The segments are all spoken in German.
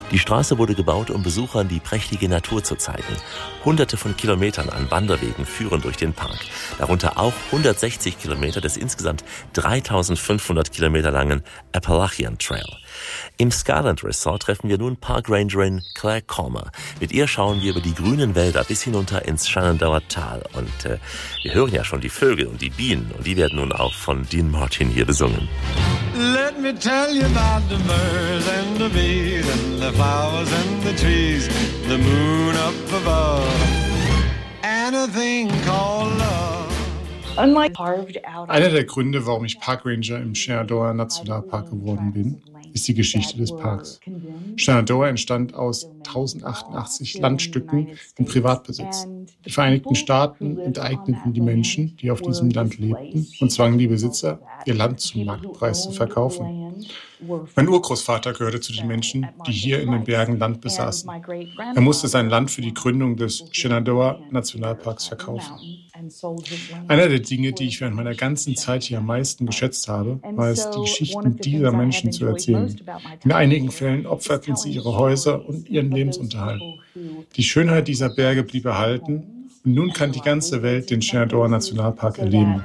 Die Straße wurde gebaut, um Besuchern die prächtige Natur zu zeigen. Hunderte von Kilometern an Wanderwegen führen durch den Park. Darunter auch 160 Kilometer des insgesamt 3500 Kilometer langen Appalachian Trail. Im Skyland Resort treffen wir nun Parkrangerin Claire Calmer. Mit ihr schauen wir über die grünen Wälder bis hinunter ins Shenandoah Tal. Und wir hören ja schon die Vögel und die Bienen. Und die werden nun auch von Dean Martin hier besungen. Let me tell you about the birds and the bees and the flowers and the trees, the moon up above, and a thing called love. Einer der Gründe, warum ich Parkranger im Shenandoah Nationalpark geworden bin, ist die Geschichte des Parks. Shenandoah entstand aus 1088 Landstücken in Privatbesitz. Die Vereinigten Staaten enteigneten die Menschen, die auf diesem Land lebten, und zwangen die Besitzer, ihr Land zum Marktpreis zu verkaufen. Mein Urgroßvater gehörte zu den Menschen, die hier in den Bergen Land besaßen. Er musste sein Land für die Gründung des Shenandoah Nationalparks verkaufen. Einer der Dinge, die ich während meiner ganzen Zeit hier am meisten geschätzt habe, war es, die Geschichten dieser Menschen zu erzählen. In einigen Fällen opferten sie ihre Häuser und ihren Lebensunterhalt. Die Schönheit dieser Berge blieb erhalten und nun kann die ganze Welt den Shenandoah Nationalpark erleben.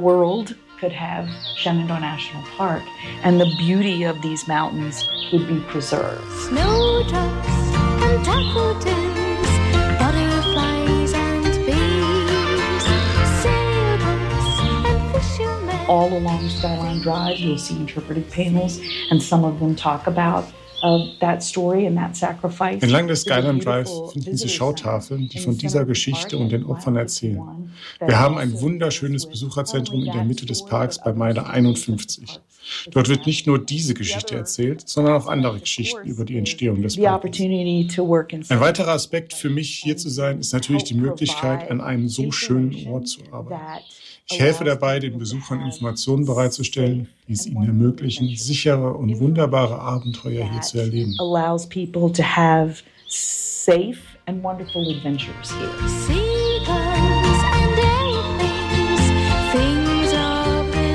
Could have Shenandoah National Park, and the beauty of these mountains would be preserved. Snowdrops and daffodils, butterflies and bees, sailboats and fishermen. All along Skyline Drive, you'll see interpretive panels, and some of them talk about that story and that sacrifice. Entlang des Skyline Drive finden Sie Schautafeln, die von dieser Geschichte und den Opfern erzählen. Wir haben ein wunderschönes Besucherzentrum in der Mitte des Parks bei Meile 51. Dort wird nicht nur diese Geschichte erzählt, sondern auch andere Geschichten über die Entstehung des Parks. Ein weiterer Aspekt für mich, hier zu sein, ist natürlich die Möglichkeit, an einem so schönen Ort zu arbeiten. Ich helfe dabei, den Besuchern Informationen bereitzustellen, die es ihnen ermöglichen, sichere und wunderbare Abenteuer hier zu erleben. Allows people to have safe and wonderful adventures here. Seagulls and airplanes, things of the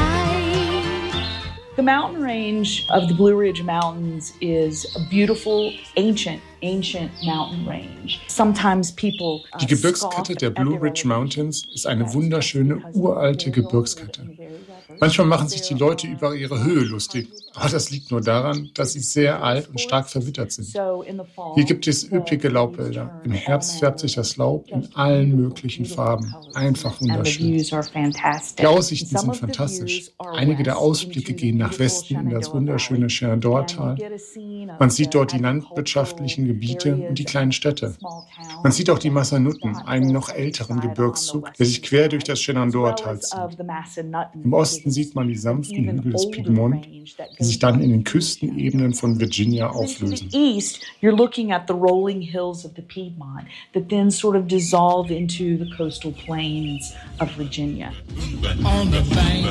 sky. The mountain range of the Blue Ridge Mountains is a beautiful, ancient mountain range. Sometimes people Die Gebirgskette der Blue Ridge Mountains ist eine wunderschöne, uralte Gebirgskette. Manchmal machen sich die Leute über ihre Höhe lustig, aber das liegt nur daran, dass sie sehr alt und stark verwittert sind. Hier gibt es üppige Laubwälder. Im Herbst färbt sich das Laub in allen möglichen Farben. Einfach wunderschön. Die Aussichten sind fantastisch. Einige der Ausblicke gehen nach Westen in das wunderschöne Shenandoah-Tal. Man sieht dort die landwirtschaftlichen Gebiete und die kleinen Städte. Man sieht auch die Massanutten, einen noch älteren Gebirgszug, der sich quer durch das Shenandoah-Tal zieht. Im Osten sieht man die sanften Hügel des Piedmont, die sich dann in den Küstenebenen von Virginia auflösen. East, you're looking at the rolling hills of the Piedmont that then sort of dissolve into the coastal plains of Virginia. On the bank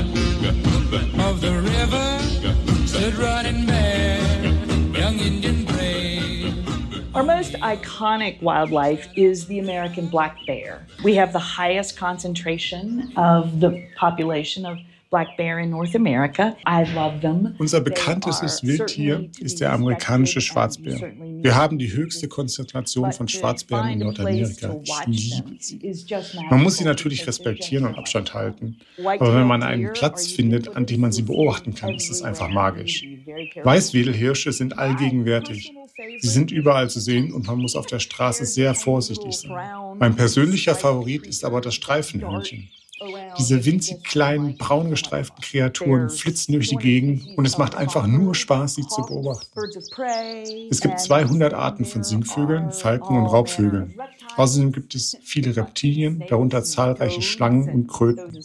of the river stood Running Man, young Indian brave. Our most iconic wildlife is the American black bear. We have the highest concentration of the population of black bear in North America. I love them. Unser bekanntestes Wildtier ist der amerikanische Schwarzbär. Wir haben die höchste Konzentration von Schwarzbären in Nordamerika. Ich liebe sie. Man muss sie natürlich respektieren und Abstand halten. Aber wenn man einen Platz findet, an dem man sie beobachten kann, ist es einfach magisch. Weißwedelhirsche sind allgegenwärtig. Sie sind überall zu sehen und man muss auf der Straße sehr vorsichtig sein. Mein persönlicher Favorit ist aber das Streifenhörnchen. Diese winzig kleinen, braun gestreiften Kreaturen flitzen durch die Gegend und es macht einfach nur Spaß, sie zu beobachten. Es gibt 200 Arten von Singvögeln, Falken und Raubvögeln. Außerdem gibt es viele Reptilien, darunter zahlreiche Schlangen und Kröten.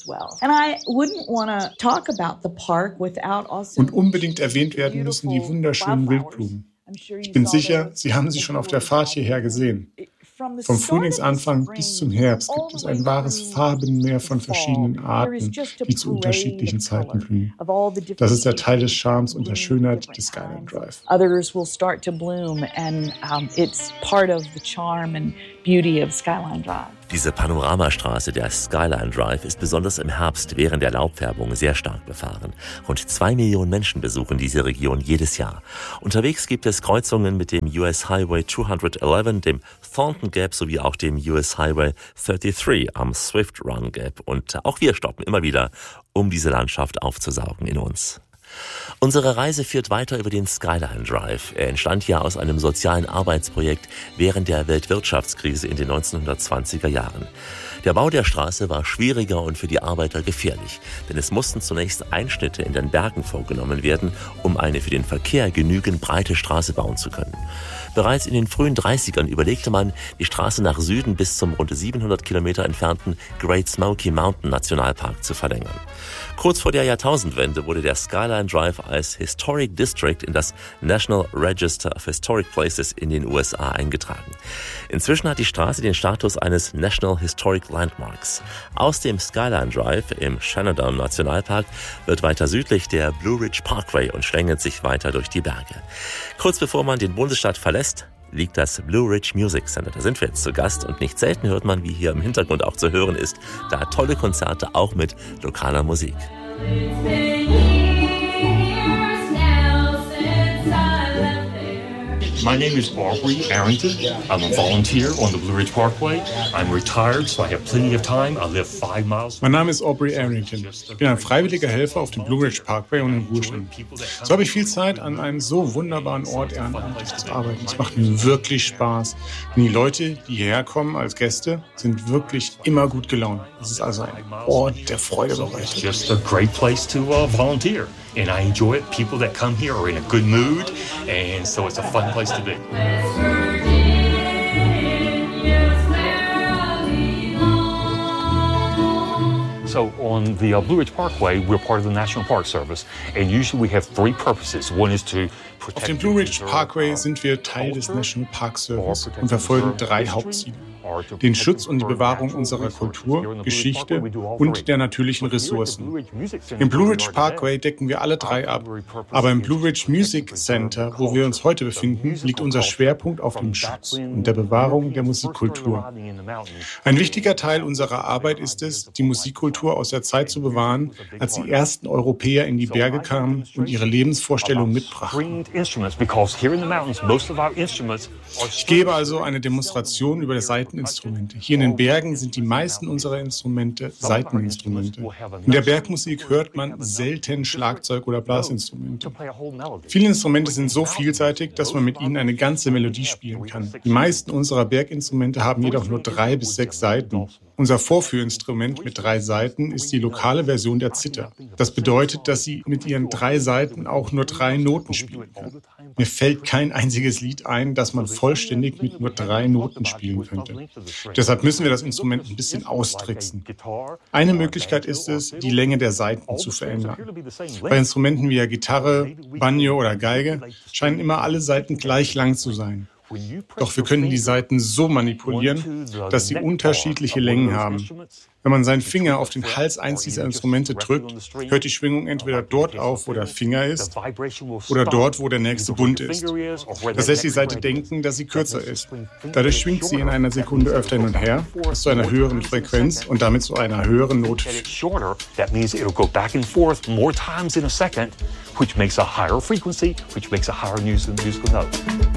Und unbedingt erwähnt werden müssen die wunderschönen Wildblumen. Ich bin sicher, Sie haben sie schon auf der Fahrt hierher gesehen. Vom Frühlingsanfang bis zum Herbst gibt es ein wahres Farbenmeer von verschiedenen Arten, die zu unterschiedlichen Zeiten blühen. Das ist der Teil des Charmes und der Schönheit des Skyline Drive. Others will start to bloom and it's part of the charm and beauty of Skyline Drive. Diese Panoramastraße, der Skyline Drive, ist besonders im Herbst während der Laubfärbung sehr stark befahren. Rund 2 Millionen Menschen besuchen diese Region jedes Jahr. Unterwegs gibt es Kreuzungen mit dem US Highway 211, dem Thornton Gap sowie auch dem US Highway 33 am Swift Run Gap. Und auch wir stoppen immer wieder, um diese Landschaft aufzusaugen in uns. Unsere Reise führt weiter über den Skyline Drive. Er entstand ja aus einem sozialen Arbeitsprojekt während der Weltwirtschaftskrise in den 1920er Jahren. Der Bau der Straße war schwieriger und für die Arbeiter gefährlich, denn es mussten zunächst Einschnitte in den Bergen vorgenommen werden, um eine für den Verkehr genügend breite Straße bauen zu können. Bereits in den frühen 30ern überlegte man, die Straße nach Süden bis zum rund 700 Kilometer entfernten Great Smoky Mountain Nationalpark zu verlängern. Kurz vor der Jahrtausendwende wurde der Skyline Drive als Historic District in das National Register of Historic Places in den USA eingetragen. Inzwischen hat die Straße den Status eines National Historic Landmarks. Aus dem Skyline Drive im Shenandoah Nationalpark wird weiter südlich der Blue Ridge Parkway und schlängelt sich weiter durch die Berge. Kurz bevor man den Bundesstaat verlässt, liegt das Blue Ridge Music Center. Da sind wir jetzt zu Gast und nicht selten hört man, wie hier im Hintergrund auch zu hören ist, da tolle Konzerte auch mit lokaler Musik. My name is Aubrey Arrington. I'm a volunteer on the Blue Ridge Parkway. I'm retired, so I have plenty of time. I live 5 miles. Mein Name ist Aubrey Arrington. Ich bin ein freiwilliger Helfer auf dem Blue Ridge Parkway und im Ruhestand. So habe ich viel Zeit, an einem so wunderbaren Ort ehrenamtlich zu arbeiten. Es macht mir wirklich Spaß. Und die Leute, die hierher kommen als Gäste, sind wirklich immer gut gelaunt. Es ist also ein Ort der Freude bereitet. Just a great place to volunteer. And I enjoy it. People that come here are in a good mood, and so it's a fun place to be. So on the Blue Ridge Parkway, we're part of the National Park Service, and usually we have 3 purposes. One is to protect. Auf dem Blue Ridge Parkway sind wir Teil des National Park Service und verfolgen 3 Hauptziele. Den Schutz und die Bewahrung unserer Kultur, Geschichte und der natürlichen Ressourcen. Im Blue Ridge Parkway decken wir alle 3 ab, aber im Blue Ridge Music Center, wo wir uns heute befinden, liegt unser Schwerpunkt auf dem Schutz und der Bewahrung der Musikkultur. Ein wichtiger Teil unserer Arbeit ist es, die Musikkultur aus der Zeit zu bewahren, als die ersten Europäer in die Berge kamen und ihre Lebensvorstellungen mitbrachten. Ich gebe also eine Demonstration über das Saiteninstrumente. Hier in den Bergen sind die meisten unserer Instrumente Saiteninstrumente. In der Bergmusik hört man selten Schlagzeug- oder Blasinstrumente. Viele Instrumente sind so vielseitig, dass man mit ihnen eine ganze Melodie spielen kann. Die meisten unserer Berginstrumente haben jedoch nur 3 bis 6 Saiten. Unser Vorführinstrument mit 3 Saiten ist die lokale Version der Zither. Das bedeutet, dass sie mit ihren 3 Saiten auch nur 3 Noten spielen kann. Mir fällt kein einziges Lied ein, das man vollständig mit nur 3 Noten spielen könnte. Deshalb müssen wir das Instrument ein bisschen austricksen. Eine Möglichkeit ist es, die Länge der Saiten zu verändern. Bei Instrumenten wie der Gitarre, Banjo oder Geige scheinen immer alle Saiten gleich lang zu sein. Doch wir können die Saiten so manipulieren, dass sie unterschiedliche Längen haben. Wenn man seinen Finger auf den Hals eins dieser Instrumente drückt, hört die Schwingung entweder dort auf, wo der Finger ist, oder dort, wo der nächste Bund ist. Das lässt die Saite denken, dass sie kürzer ist. Dadurch schwingt sie in einer Sekunde öfter hin und her, bis zu einer höheren Frequenz und damit zu einer höheren Note. Which makes a higher frequency, which makes a higher musical note.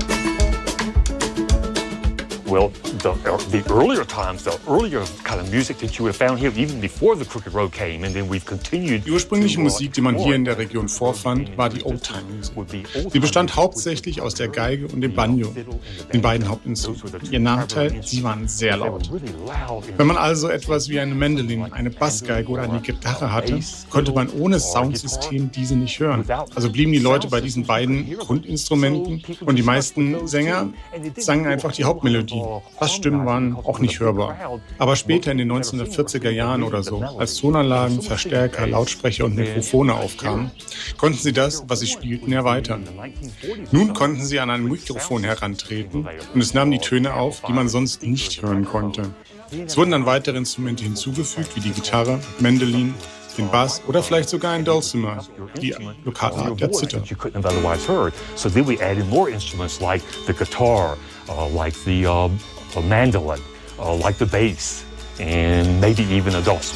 Well, the earlier times, the earlier kind of music that you would have found here, even before the Crooked Road came, and then we've continued. Die ursprüngliche Musik, die man hier in der Region vorfand, war die Old-Time-Musik. Sie bestand hauptsächlich aus der Geige und dem Banjo, den beiden Hauptinstrumenten. Ihr Nachteil, sie waren sehr laut. Wenn man also etwas wie eine Mandolin, eine Bassgeige oder eine Gitarre hatte, konnte man ohne Soundsystem diese nicht hören. Also blieben die Leute bei diesen beiden Grundinstrumenten und die meisten Sänger sangen einfach die Hauptmelodie. Bassstimmen waren auch nicht hörbar. Aber später in den 1940er Jahren oder so, als Tonanlagen, Verstärker, Lautsprecher und Mikrofone aufkamen, konnten sie das, was sie spielten, erweitern. Nun konnten sie an ein Mikrofon herantreten und es nahm die Töne auf, die man sonst nicht hören konnte. Es wurden dann weitere Instrumente hinzugefügt, wie die Gitarre, Mandolin, den Bass oder vielleicht sogar ein Dulcimer, die lokale Art der Zither. So then we added more instruments like the guitar, like the mandolin, like the bass, and maybe even a dulcimer.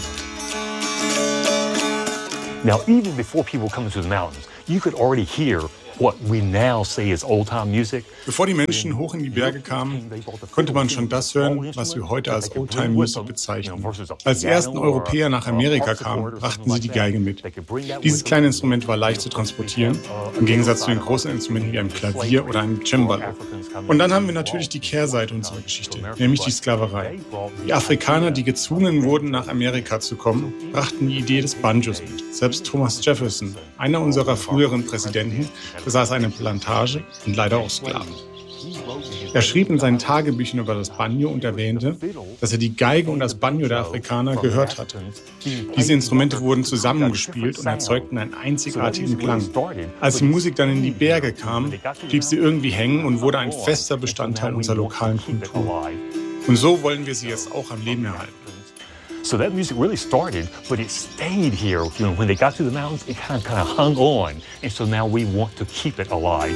Now, even before people come to the mountains, you could already hear what we now say is old-time music. Bevor die Menschen hoch in die Berge kamen, konnte man schon das hören, was wir heute als Old-Time Music bezeichnen. Als die ersten Europäer nach Amerika kamen, brachten sie die Geige mit. Dieses kleine Instrument war leicht zu transportieren, im Gegensatz zu den großen Instrumenten wie einem Klavier oder einem Cembalo. Und dann haben wir natürlich die Kehrseite unserer Geschichte, nämlich die Sklaverei. Die Afrikaner, die gezwungen wurden, nach Amerika zu kommen, brachten die Idee des Banjos mit. Selbst Thomas Jefferson, einer unserer früheren Präsidenten, besaß eine Plantage und leider auch Sklaven. Er schrieb in seinen Tagebüchern über das Banjo und erwähnte, dass er die Geige und das Banjo der Afrikaner gehört hatte. Diese Instrumente wurden zusammengespielt und erzeugten einen einzigartigen Klang. Als die Musik dann in die Berge kam, blieb sie irgendwie hängen und wurde ein fester Bestandteil unserer lokalen Kultur. Und so wollen wir sie jetzt auch am Leben erhalten. So that music really started, but it stayed here. You know, when they got to the mountains, it kind of hung on. And so now we want to keep it alive.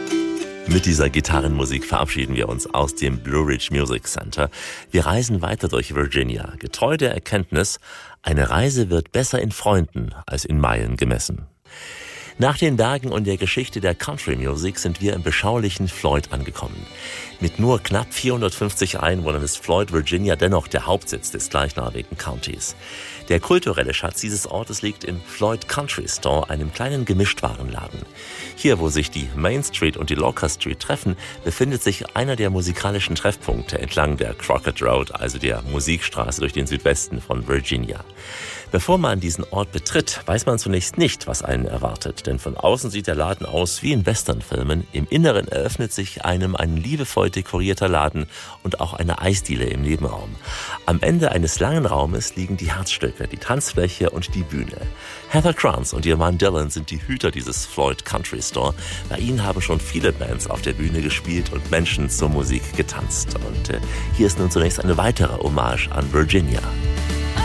Mit dieser Gitarrenmusik verabschieden wir uns aus dem Blue Ridge Music Center. Wir reisen weiter durch Virginia, getreu der Erkenntnis, eine Reise wird besser in Freunden als in Meilen gemessen. Nach den Bergen und der Geschichte der Country Music sind wir im beschaulichen Floyd angekommen. Mit nur knapp 450 Einwohnern ist Floyd, Virginia, dennoch der Hauptsitz des gleichnamigen Countys. Der kulturelle Schatz dieses Ortes liegt im Floyd Country Store, einem kleinen Gemischtwarenladen. Hier, wo sich die Main Street und die Locker Street treffen, befindet sich einer der musikalischen Treffpunkte entlang der Crockett Road, also der Musikstraße durch den Südwesten von Virginia. Bevor man diesen Ort betritt, weiß man zunächst nicht, was einen erwartet, denn von außen sieht der Laden aus wie in Westernfilmen. Im Inneren eröffnet sich einem ein liebevoll dekorierter Laden und auch eine Eisdiele im Nebenraum. Am Ende eines langen Raumes liegen die Herzstücke, die Tanzfläche und die Bühne. Heather Kranz und ihr Mann Dylan sind die Hüter dieses Floyd Country Store. Bei ihnen haben schon viele Bands auf der Bühne gespielt und Menschen zur Musik getanzt. Und hier ist nun zunächst eine weitere Hommage an Virginia.